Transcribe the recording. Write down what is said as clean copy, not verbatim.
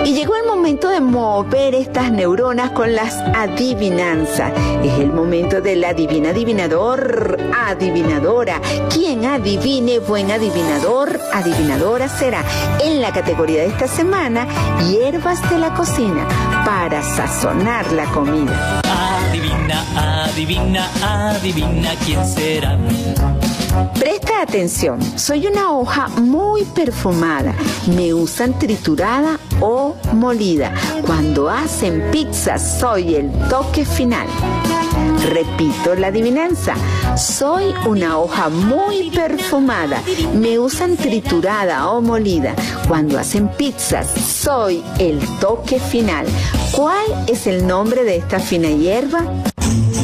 Y llegó el momento de mover estas neuronas con las adivinanzas. Es el momento del adivina adivinador, adivinadora. Quien adivine, buen adivinador, adivinadora será. En la categoría de esta semana, hierbas de la cocina para sazonar la comida. Adivina, adivina, adivina quién será. Presta atención, soy una hoja muy perfumada. Me usan triturada o molida. Cuando hacen pizza, soy el toque final. Repito la adivinanza. Soy una hoja muy perfumada. Me usan triturada o molida. Cuando hacen pizzas, soy el toque final. ¿Cuál es el nombre de esta fina hierba?